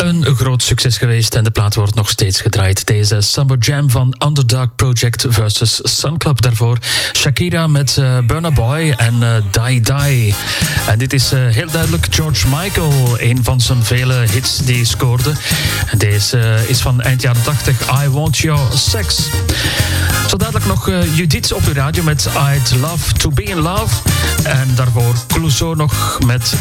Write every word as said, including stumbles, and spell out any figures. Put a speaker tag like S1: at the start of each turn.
S1: Een groot succes geweest en de plaat wordt nog steeds gedraaid. Deze Summer Jam van Underdog Project versus Sun Club. Daarvoor Shakira met uh, Burna Boy en uh, Die Die. En dit is uh, heel duidelijk George Michael, een van zijn vele hits die scoorde. En deze uh, is van eind jaren tachtig, I Want Your Sex. Zo dadelijk nog uh, Judith op uw radio met I'd Love To Be In Love. En daarvoor Clouseau nog met